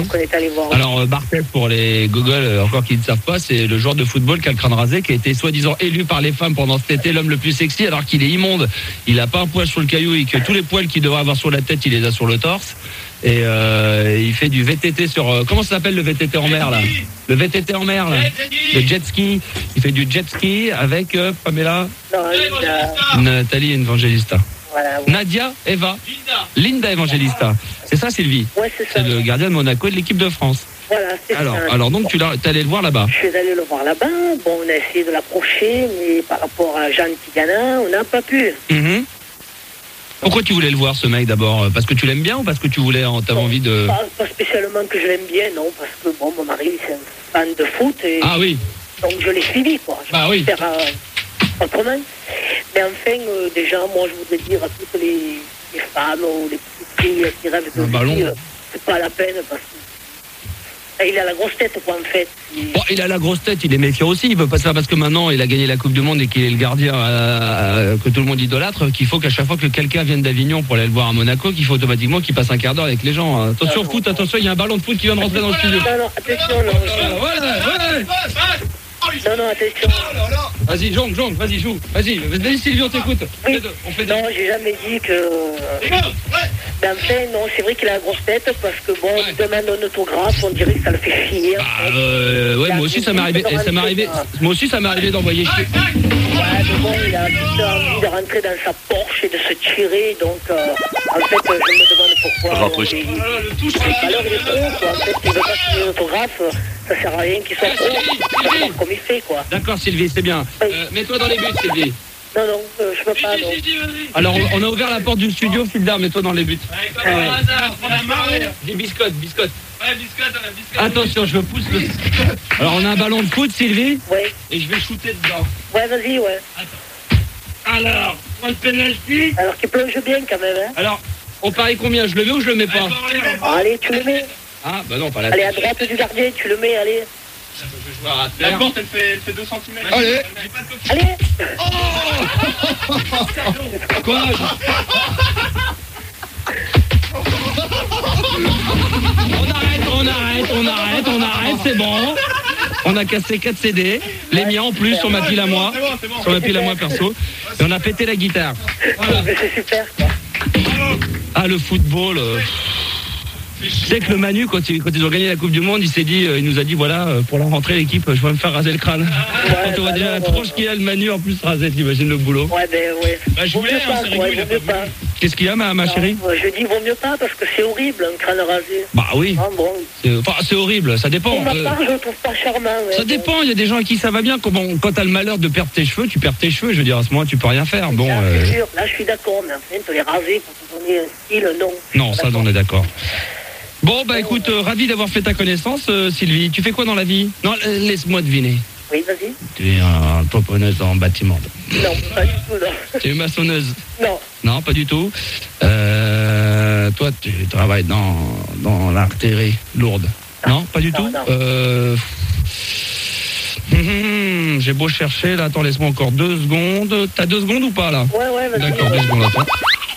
qu'on est allé voir. Alors Barthez, pour les Google encore qui ne savent pas, c'est le joueur de football qui a le crâne rasé, qui a été soi-disant élu par les femmes pendant cet été l'homme le plus sexy, alors qu'il est immonde. Il a pas un poil sur le caillou et que tous les poils qu'il devrait avoir sur la tête, il les a sur le torse. Et il fait du VTT sur... comment ça s'appelle le VTT en mer là? Le VTT en mer là. Le jet ski. Il fait du jet ski avec Pamela. Non, Nathalie Evangelista. voilà, ouais. Nadia Eva. Linda Evangelista. C'est ça Sylvie? Ouais, c'est ça. C'est le gardien de Monaco et de l'équipe de France. Voilà, c'est ça. Alors donc tu es allé le voir là-bas? Je suis allé le voir là-bas. Bon, on a essayé de l'approcher, mais par rapport à Jeanne Tigana, on n'a pas pu. Mhm. Pourquoi tu voulais le voir ce mec d'abord? Parce que tu l'aimes bien ou parce que tu voulais, t'avais envie de... Pas spécialement que je l'aime bien, non, parce que bon, mon mari, c'est un fan de foot. Et Ah oui. donc je l'ai suivi, quoi. Je Bah oui. vais faire autrement. Mais enfin, déjà, moi, je voudrais dire à toutes les femmes ou les petites filles qui rêvent de Un ballon. lui, c'est pas la peine, parce que il a la grosse tête, quoi, en fait. Bon, il a la grosse tête, il est méfiant aussi. Il veut pas ça parce que maintenant il a gagné la Coupe du Monde et qu'il est le gardien que tout le monde idolâtre, qu'il faut qu'à chaque fois que quelqu'un vienne d'Avignon pour aller le voir à Monaco, qu'il faut automatiquement qu'il passe un quart d'heure avec les gens. Attention foot, attention, il y a un ballon de foot qui vient de rentrer dans le studio. Non, attention, non. Voilà. Non, attention. Vas-y, jongle, vas-y, joue. Vas-y Sylvie, on t'écoute. Oui. On fait Non, j'ai jamais dit que... Mais enfin, non, c'est vrai qu'il a la grosse tête, parce que bon, on lui demande un autographe, on dirait que ça le fait chier. Ouais, moi aussi ça m'est arrivé d'envoyer chier. Ouais, mais bon, il a juste envie de rentrer dans sa Porsche et de se tirer, donc en fait, je me demande pourquoi. Alors il est trop, quoi. En fait, il veut pas signer l'autographe, ça sert à rien qu'il soit trop. Il va faire comme il fait, quoi. D'accord Sylvie, c'est bien. Oui. Mets-toi dans les buts Sylvie. Non, je peux pas, non. Alors on a ouvert la porte du studio, Fildar, mets-toi dans les buts. Dis biscotte. Ouais, biscotte. Attention, je pousse le... Alors on a un ballon de foot Sylvie, Ouais, et je vais shooter dedans. ouais, vas-y, ouais. Alors, on le penalty. Alors qu'il plonge bien, quand même, hein. Alors, on parie combien? Je le mets ou je le mets pas? Allez, tu le mets. Ah bah non, pas la Allez, à droite du gardien, tu le mets, allez. La porte, elle fait 2 cm. Allez. Allez. Quoi? On arrête, c'est bon. On a cassé 4 CD, les miens en plus sur ma pile à moi, sur ma pile à moi perso, et on a pété la guitare. Voilà. Mais c'est super, quoi. Ah, le football. Tu sais que le Manu, quand ils ont gagné la Coupe du Monde, il nous a dit voilà, pour la rentrée l'équipe, je vais me faire raser le crâne. Quand on voit déjà la tronche qu'il a le Manu en plus rasé, t'imagines le boulot. Ouais, ben ouais. Bah, je voulais, c'est rigolo, il a pas voulu. Qu'est-ce qu'il y a ma chérie? Je dis vaut mieux pas, parce que c'est horrible, un crâne rasé. Bah oui. Ah, bon. C'est horrible, ça dépend. Pour ma part, je le trouve pas charmant. Ouais, Ça dépend, il y a des gens à qui ça va bien. Quand t'as le malheur de perdre tes cheveux, tu perds tes cheveux. Je veux dire, à ce moment, tu peux rien faire. Bon. Là, c'est sûr, là, je suis d'accord, mais enfin, te les raser pour te donner un style, non. Non, ça, on est d'accord. Bon, bah écoute, ravi d'avoir fait ta connaissance, Sylvie. Tu fais quoi dans la vie? Non, laisse-moi deviner. Oui, vas-y. Tu es entrepreneuse en bâtiment. Non, pas du tout, non. Tu es maçonneuse? Non. Non, pas du tout. Toi, tu travailles dans l'artillerie lourde? Non, pas du tout. J'ai beau chercher, là, attends, laisse-moi encore 2 secondes. T'as 2 secondes ou pas, là? Ouais, vas-y. D'accord, 2 secondes, attends.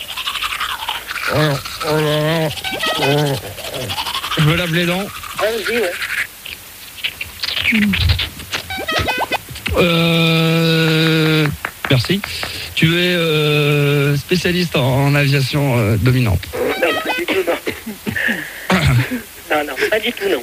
Je me lave les dents. Vas-y, ouais. Merci. Tu es spécialiste en aviation dominante. Non, pas du tout, non. Non, pas du tout, non.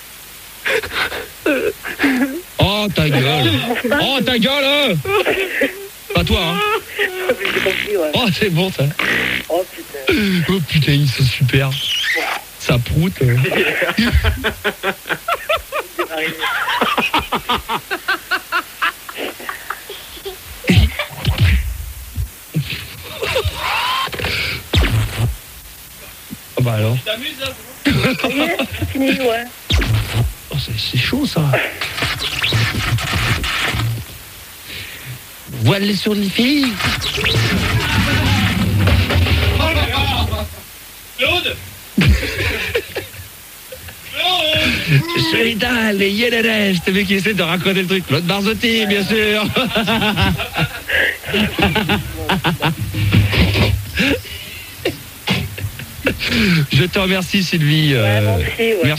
Oh, ta gueule. Oh, ta gueule. Pas toi, hein. J'ai compris, ouais. Oh, c'est bon, ça. Oh, putain. Oh, putain, ils sont super. Ça proute. Oh, bah alors. Tu t'amuses, là? Yeah, c'est fini, ouais. Oh, c'est chaud, ça. Voilée sur les filles. Oh là là! Claude! Solida, les Yéléres, c'est lui qui essaie de raconter le truc. Claude Barzotti, bien sûr. Je te remercie, Sylvie. Ouais, moi aussi, ouais. Merci.